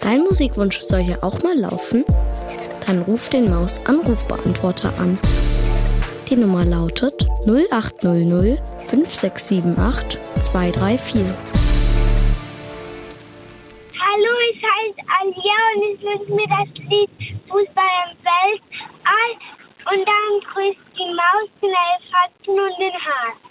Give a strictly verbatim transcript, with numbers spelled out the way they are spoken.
Dein Musikwunsch soll ja auch mal laufen? Dann ruf den Maus-Anrufbeantworter an. Die Nummer lautet null acht null null fünf sechs sieben acht zwei drei vier. Hallo, ich heiße Alia und ich wünsche mir das Lied